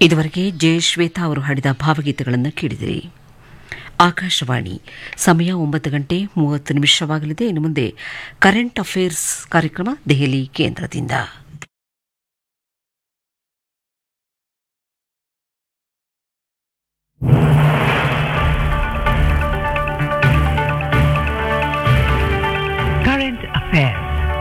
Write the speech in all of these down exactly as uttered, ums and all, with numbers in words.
ಇದುವರೆಗೆ ಜೆ ಶ್ವೇತಾ ಅವರು ಹಾಡಿದ ಭಾವಗೀತೆಗಳನ್ನು ಕೇಳಿದಿರಿ. ಆಕಾಶವಾಣಿ ಸಮಯ ಒಂಬತ್ತು ಗಂಟೆ ಮೂವತ್ತು ನಿಮಿಷವಾಗಲಿದೆ. ಇನ್ನು ಮುಂದೆ ಕರೆಂಟ್ ಅಫೇರ್ಸ್ ಕಾರ್ಯಕ್ರಮ ದೆಹಲಿ ಕೇಂದ್ರದಿಂದ. Current Affairs.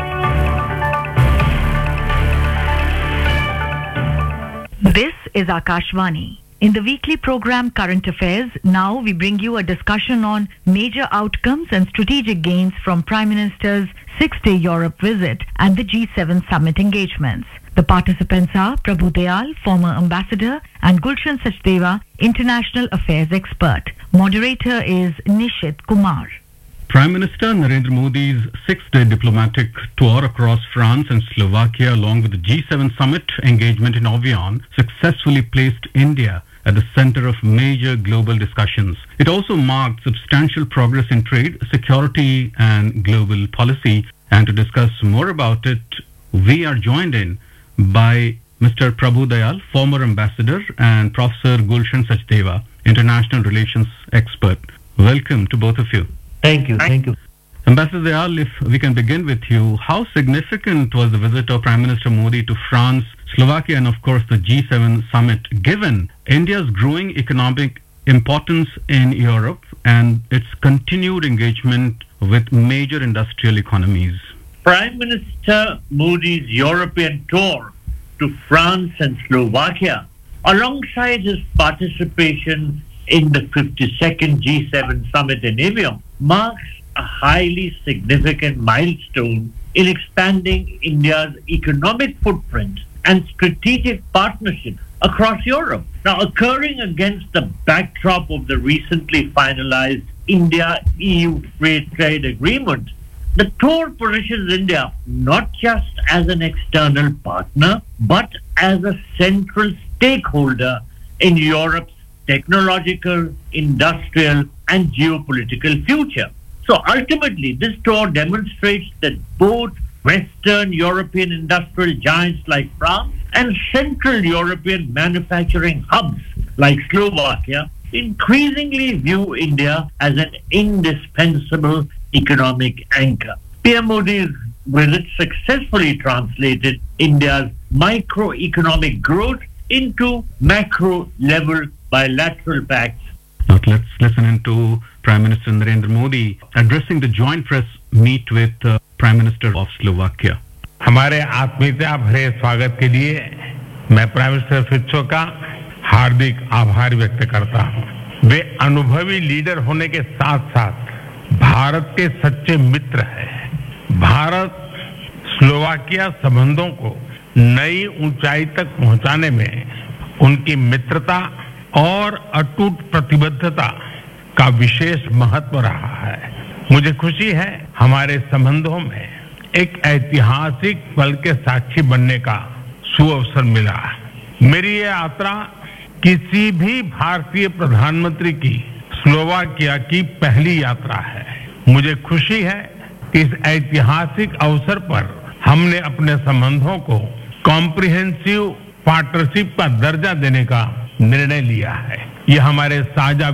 This is Akashvani. In the weekly program Current Affairs, now we bring you a discussion on major outcomes and strategic gains from Prime Minister's six-day Europe visit and the G seven summit engagements. The participants are Prabhu Dayal, former ambassador, and Gulshan Sachdeva, international affairs expert. Moderator is Nishit Kumar. Prime Minister Narendra Modi's six-day diplomatic tour across France and Slovakia along with the G seven summit engagement in Evian successfully placed India at the center of major global discussions. It also marked substantial progress in trade, security and global policy. And to discuss more about it, we are joined in by Mister Prabhu Dayal, former ambassador, and Professor Gulshan Sachdeva, international relations expert. Welcome to both of you. Thank you. Thank you. Ambassador Dayal, if we can begin with you, how significant was the visit of Prime Minister Modi to France, Slovakia, and of course the G seven summit, given India's growing economic importance in Europe and its continued engagement with major industrial economies? Prime Minister Modi's European tour to France and Slovakia, alongside his participation in the fifty-second G seven summit in Evian, marks a highly significant milestone in expanding India's economic footprint and strategic partnership across Europe. Now, occurring against the backdrop of the recently finalized India-E U free trade agreement, the tour positions India not just as an external partner, but as a central stakeholder in Europe's technological, industrial, and geopolitical future. So ultimately, this tour demonstrates that both Western European industrial giants like France and Central European manufacturing hubs like Slovakia increasingly view India as an indispensable economic anchor. P M Modi's visit successfully translated India's microeconomic growth into macro-level bilateral pacts. Now let's listen into Prime Minister Narendra Modi addressing the joint press meet with uh, Prime Minister of Slovakia. हमारे आत्मीयता भरे स्वागत के लिए मैं prime minister फित्सो का हार्दिक आभार व्यक्त करता हूं। वे अनुभवी लीडर होने के साथ साथ भारत के सच्चे मित्र हैं। भारत स्लोवाकिया संबंधों को नई ऊंचाई तक पहुंचाने में उनकी मित्रता और अटूट प्रतिबद्धता का विशेष महत्व रहा है। मुझे खुशी है हमारे संबंधों में एक ऐतिहासिक पल के साक्षी बनने का सुअवसर मिला। मेरी ये यात्रा किसी भी भारतीय प्रधानमंत्री की स्लोवाकिया की पहली यात्रा है। मुझे खुशी है कि इस ऐतिहासिक अवसर पर हमने अपने संबंधों को कॉम्प्रिहेंसिव पार्टनरशिप का दर्जा देने का निर्णय लिया है। ये हमारे साझा